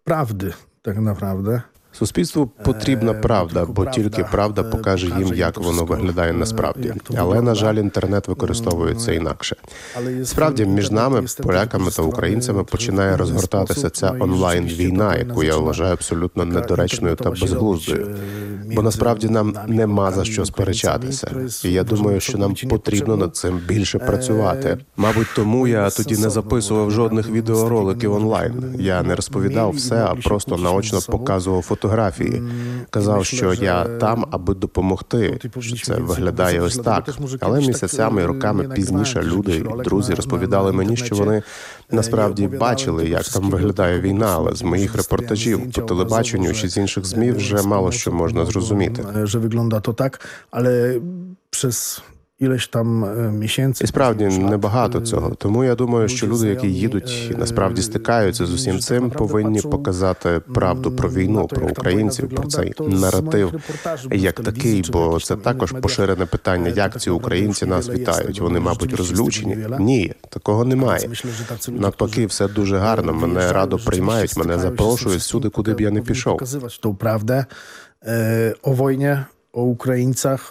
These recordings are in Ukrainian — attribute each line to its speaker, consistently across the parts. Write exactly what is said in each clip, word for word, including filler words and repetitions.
Speaker 1: prawdy tak naprawdę.
Speaker 2: Суспільству потрібна правда, бо тільки правда покаже їм, як воно виглядає насправді. Але, на жаль, інтернет використовується інакше. Справді, між нами, поляками та українцями, починає розгортатися ця онлайн-війна, яку я вважаю абсолютно недоречною та безглуздою. Бо насправді нам нема за що сперечатися. І я думаю, що нам потрібно над цим більше працювати. Мабуть, тому я тоді не записував жодних відеороликів онлайн. Я не розповідав все, а просто наочно показував фотографії. Фотографії. Казав, що я там, аби допомогти, що це виглядає ось так. Але місяцями і роками пізніше люди і друзі розповідали мені, що вони насправді бачили, як там виглядає війна, але з моїх репортажів по телебаченню чи з інших ЗМІ вже мало що можна зрозуміти.
Speaker 1: Що виглядає то так, але через ілесь там місяців.
Speaker 2: І справді небагато цього. Тому я думаю, що люди, які їдуть і насправді стикаються з усім цим, повинні показати правду про війну, про українців, про цей наратив як такий, бо це також поширене питання, як ці українці нас вітають. Вони, мабуть, розлючені? Ні, такого немає. Навпаки, все дуже гарно, мене радо приймають, мене запрошують сюди, куди б я не пішов.
Speaker 1: Ту правду о війні, о українцях,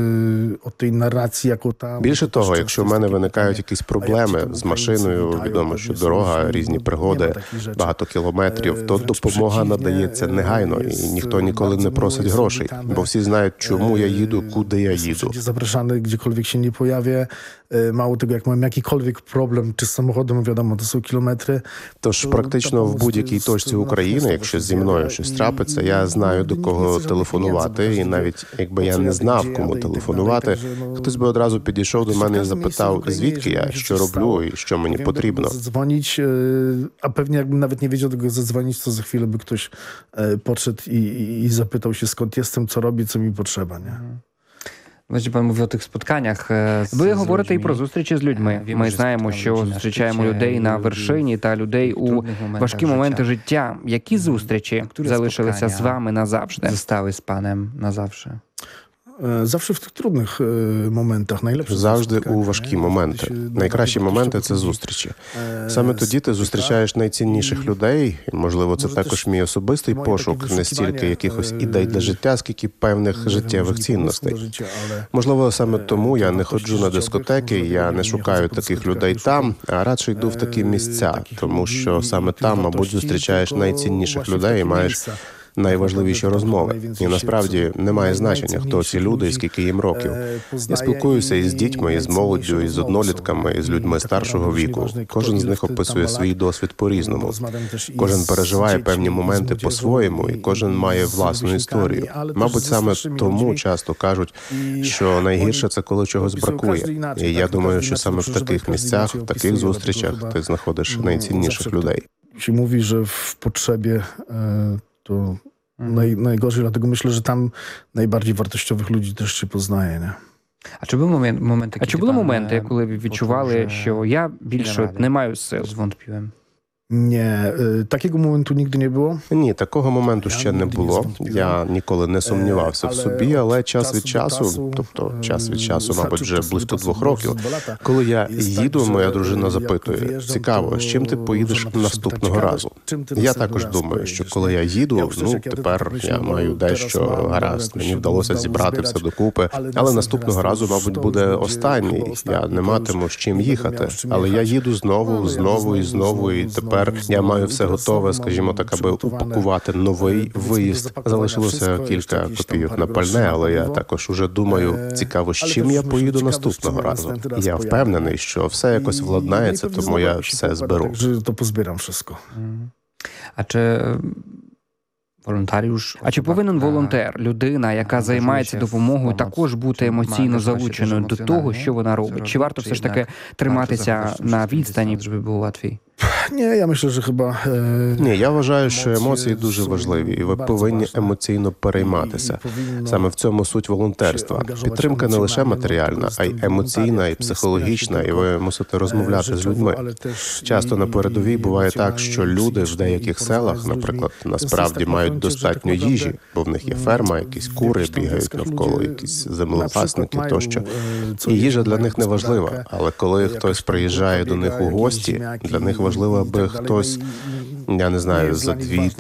Speaker 1: о тій нарації, яку там...
Speaker 2: Більше того, якщо в мене виникають якісь проблеми з машиною, відомо, що дорога, різні пригоди, багато кілометрів, то допомога надається негайно, і ніхто ніколи не просить грошей, бо всі знають, чому я їду, куди я їду.
Speaker 1: Запрошений, gdziekolwiek się nie pojawię. Mało tego, jak mam jakikolwiek problem, czy z samochodem, wiadomo, to są kilometry.
Speaker 2: Тож практично в будь-якій точці України, якщо зі мною щось трапиться, я знаю, до кого телефонувати, і навіть якби я не знав, кому телефонувати, хтось би одразу підійшов до мене і запитав, звідки я, що роблю і що мені потрібно.
Speaker 1: Задзвонить, а pewnie jakbym nawet nie wiedział do kogo zadzwonić, to za chwilę by ktoś podszedł i, i, i zapytał się, skąd jestem, co robię, co mi potrzeba, nie?
Speaker 3: Właśnie pan mówi o tych spotkaniach z
Speaker 4: Ви говорите і про зустрічі з людьми. Ми знаємо, що зустрічаємо людей на вершині та людей у важкі моменти життя. Які зустрічі залишилися з вами назавжди?
Speaker 3: Zostały z panem na zawsze.
Speaker 1: Завжди в тих трудних моментах. Найлегше
Speaker 2: Завжди у важкі моменти. Найкращі моменти – це зустрічі. Саме тоді ти зустрічаєш найцінніших людей, і, можливо, це також мій особистий пошук, не стільки якихось ідей для життя, скільки певних життєвих цінностей. Можливо, саме тому я не ходжу на дискотеки, я не шукаю таких людей там, а радше йду в такі місця, тому що саме там, мабуть, зустрічаєш найцінніших людей і маєш найважливіші розмови. І насправді немає значення, хто ці люди і скільки їм років. Я спілкуюся із дітьми, із молоддю, із однолітками, із людьми старшого віку. Кожен з них описує свій досвід по-різному. Кожен переживає певні моменти по-своєму, і кожен має власну історію. Мабуть, саме тому часто кажуть, що найгірше – це коли чогось бракує. І я думаю, що саме в таких місцях, в таких зустрічах ти знаходиш найцінніших людей.
Speaker 1: Się mówi, że w potrzebie to naj, najgorzej, dlatego myślę, że tam najbardziej wartościowych ludzi też się poznaje, nie?
Speaker 3: А чи були моменти, моменти,
Speaker 4: А чи були моменти, коли ви відчували, що я більше не маю сил?
Speaker 3: Звонтпіłem.
Speaker 1: Nie, takiego momentu nigdy nie było.
Speaker 2: Ні, такого моменту ще не було. Я ніколи не сумнівався в собі, але час від часу, тобто час від часу, мабуть, вже близько двох років, коли я їду, моя дружина запитує, цікаво, з чим ти поїдеш наступного разу? Я також думаю, що коли я їду, ну, тепер я маю дещо гаразд, мені вдалося зібрати все докупи, але наступного разу, мабуть, буде останній, я не матиму з чим їхати, але я їду знову, знову і знову, і тепер я маю все готове, скажімо так, аби упакувати новий виїзд. Залишилося кілька копійок на пальне, але я також уже думаю, цікаво, з чим я поїду наступного разу. Я впевнений, що все якось владнається, тому я все зберу.
Speaker 1: То позбирам все.
Speaker 3: А чи волонтаріуш?
Speaker 4: А чи повинен волонтер, людина, яка займається допомогою, також бути емоційно залученою до того, що вона робить? Чи варто все ж таки триматися на відстані?
Speaker 3: Щоб було легше?
Speaker 1: Ні, я myślę, що хіба...
Speaker 2: Ні, я вважаю, що емоції дуже важливі, і ви повинні емоційно перейматися. Саме в цьому суть волонтерства. Підтримка не лише матеріальна, а й емоційна, і психологічна, і ви мусите розмовляти з людьми. Часто на передовій буває так, що люди в деяких селах, наприклад, насправді мають достатньо їжі, бо в них є ферма, якісь кури бігають навколо, якісь землепасники тощо. І їжа для них не важлива, але коли хтось приїжджає до них у гості, для них важливо, аби хтось, я не знаю, за дві